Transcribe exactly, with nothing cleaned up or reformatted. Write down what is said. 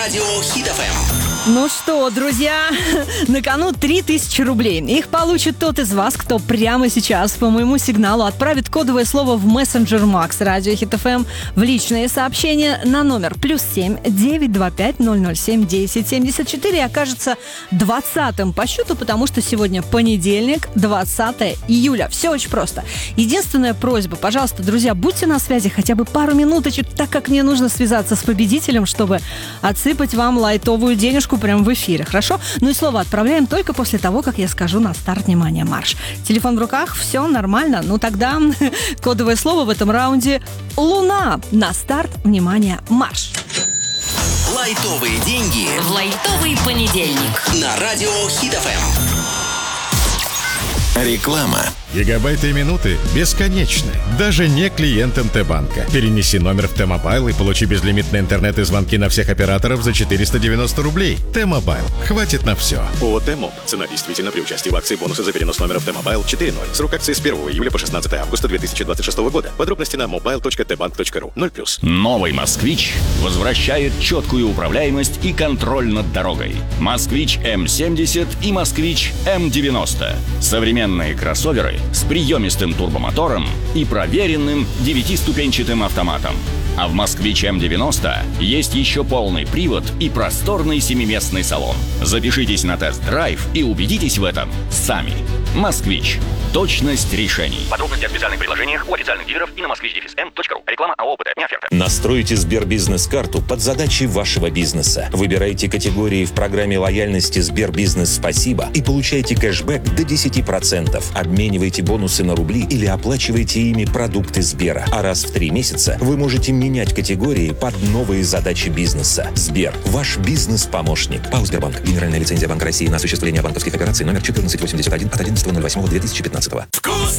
радио Хит эф эм. Ну что, друзья, на кону три тысячи рублей. Их получит тот из вас, кто прямо сейчас по моему сигналу отправит кодовое слово в мессенджер Макс Радио Хит эф эм в личные сообщения на номер плюс семь девятьсот двадцать пять ноль ноль семь десять семьдесят четыре и окажется двадцатым по счету, потому что сегодня понедельник, двадцатое июля. Все очень просто. Единственная просьба, пожалуйста, друзья, будьте на связи хотя бы пару минуточек, так как мне нужно связаться с победителем, чтобы отсыпать вам лайтовую денежку прямо в эфире, хорошо? Ну и слово отправляем только после того, как я скажу на старт, внимание, марш. Телефон в руках, все нормально? Ну тогда кодовое слово в этом раунде «Луна». На старт, внимание, марш. Лайтовые деньги В лайтовый понедельник. на радио Хит эф эм. Реклама. Гигабайты и минуты бесконечны, даже не клиентам Т-банка. Перенеси номер в Т-мобайл и получи безлимитный интернет и звонки на всех операторов за четыреста девяносто рублей. Т-мобайл. Хватит на все. ООО «Т-моб». Цена действительно при участии в акции бонусы за перенос номера в Т-мобайл четыре ноль. Срок акции с первого июля по шестнадцатое августа две тысячи двадцать шестого года. Подробности на мобайл точка тэ банк точка ру. ноль плюс. Новый «Москвич» возвращает четкую управляемость и контроль над дорогой. «Москвич М семьдесят» и «Москвич М девяносто». Современные кроссоверы с приемистым турбомотором и проверенным девятиступенчатым автоматом. А в «Москвич М девяносто» есть еще полный привод и просторный семиместный салон. Запишитесь на тест-драйв и убедитесь в этом сами. «Москвич». Точность решений. Подробности о специальных предложениях у официальных дилеров и на москвич эм точка ру. Реклама АО «ОПТ». Не оферта. Настройте Сбербизнес-карту под задачи вашего бизнеса. Выбирайте категории в программе лояльности Сбербизнес «Спасибо» и получайте кэшбэк до десять процентов. Обменивайте бонусы на рубли или оплачивайте ими продукты Сбера. А раз в три месяца вы можете менять категории под новые задачи бизнеса. Сбер – ваш бизнес-помощник. ПАО «Сбербанк». Генеральная лицензия Банка России на осуществление банковских операций номер четырнадцать восемьдесят один от одиннадцатого ноль восьмого две тысячи пятнадцатого.